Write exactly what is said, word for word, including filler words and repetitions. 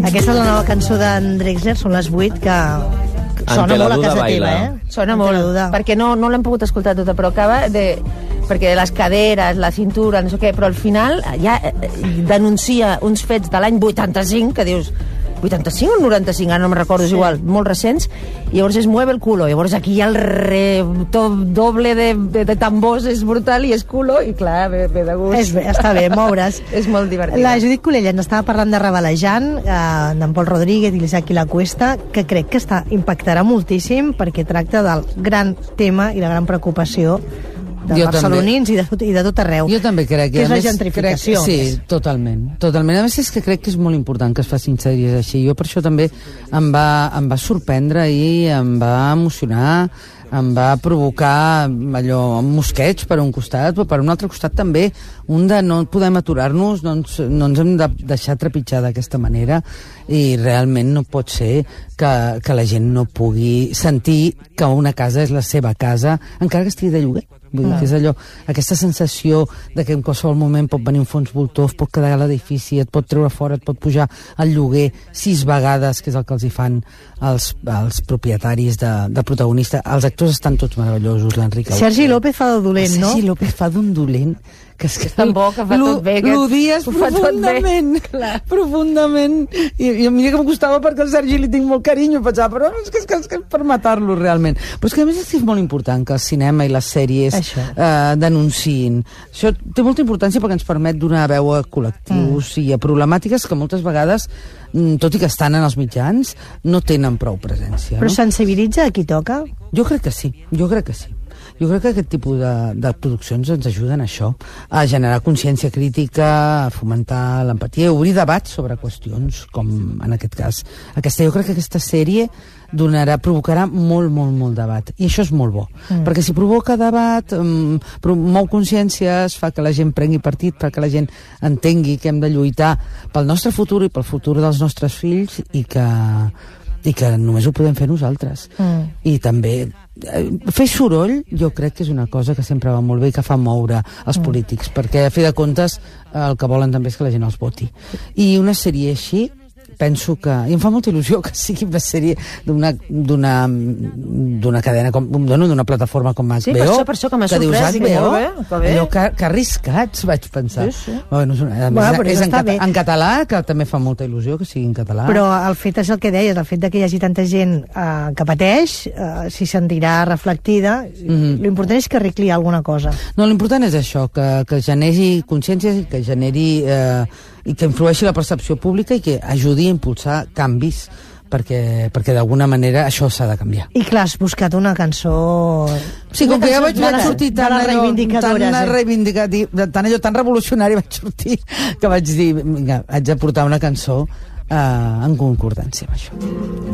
Aquesta és la nova cançó d'en Drexler, són les vuit, que sona molt a casa teva, eh? Sona molt, perquè no, no l'hem pogut escoltar tota, però acaba de... perquè les caderes, la cintura, no sé què, però al final ja denuncia uns fets de l'any vuitanta-cinc, que dius, vuitanta-cinc o noranta-cinc, ara no me'n recordo, és sí. igual, molt recents, i llavors es mueve el culo, llavors aquí hi ha el re... tot doble de, de, de tambors, és brutal, i és culo, i clar, ve, ve de gust. És bé, està bé, moure's. És molt divertit. La Judit Colella ens estava parlant de Rebalejant, eh, d'en Pol Rodríguez i l'Isaac i la Cuesta, que crec que està, impactarà moltíssim, perquè tracta del gran tema i la gran preocupació de jo barcelonins i de, i de tot arreu. Jo també crec que és la gentrificació. Crec, sí, totalment, totalment. A més, és que crec que és molt important que es facin sèries així. Jo per això també em va, em va sorprendre i em va emocionar, em va provocar allò, un mosqueig per un costat, però per un altre costat també un de no podem aturar-nos, no ens, no ens hem de deixar trepitjar d'aquesta manera, i realment no pot ser que, que la gent no pugui sentir que una casa és la seva casa, encara que estigui de lloguer. Vull dir que és allò, aquesta sensació de que en qualsevol moment pot venir un fons voltor, pot quedar a l'edifici, et pot treure fora, et pot pujar al lloguer sis vegades, que és el que els hi fan els, els propietaris de, de protagonista. Els actors estan tots meravellosos, l'Enric Auqué. Sergi López fa de dolent, no? Sergi López fa d'un dolent que és que tan bo, que fa tot bé, que l'odies profundament, profundament, i, i a mi que em costava perquè al Sergi li tinc molt carinyo, pensava, però és que és, que, és, que és per matar-lo realment. Però és que a més és molt important que el cinema i les sèries eh, denunciïn. Això té molta importància perquè ens permet donar veu a col·lectius mm. i a problemàtiques que moltes vegades, tot i que estan en els mitjans, no tenen prou presència. Però no? sensibilitza a qui toca? Jo crec que sí, jo crec que sí. Jo crec que aquest tipus de, de produccions ens ajuden a això, a generar consciència crítica, a fomentar l'empatia, a obrir debats sobre qüestions, com en aquest cas. Aquesta, jo crec que aquesta sèrie donarà, provocarà molt, molt, molt debat. I això és molt bo. Mm. Perquè si provoca debat, um, mou consciències, fa que la gent prengui partit, fa que la gent entengui que hem de lluitar pel nostre futur i pel futur dels nostres fills, i que, i que només ho podem fer nosaltres. Mm. I també fer soroll, jo crec que és una cosa que sempre va molt bé i que fa moure els mm. polítics, perquè a fi de comptes el que volen també és que la gent els voti. I una sèrie així, penso que... I em fa molta il·lusió que sigui una sèrie d'una d'una d'una cadena, com, d'una plataforma com H B O. Sí, per això, per això que m'ha sorprès, que molt bé, que bé. Allò que, que arriscats, vaig pensar. Sí, sí. Bueno, és, una, bueno, és en, cata, en català, que també fa molta il·lusió que sigui en català. Però el fet és el que deies, el fet de que hi hagi tanta gent eh, que pateix, eh, s'hi sentirà reflectida. Mm-hmm. L'important és que arregli alguna cosa. No, l'important és això, que, que generi consciència, que generi... Eh, i que influeixi la percepció pública i que ajudi a impulsar canvis, perquè, perquè d'alguna manera això s'ha de canviar. I clar, has buscat una cançó... Sí, com que ja vaig, vaig sortir tan, allò, tan, eh? reivindicatiu, tan, allò, tan revolucionari vaig sortir, que vaig dir, vinga, haig de portar una cançó eh, en concordància amb això.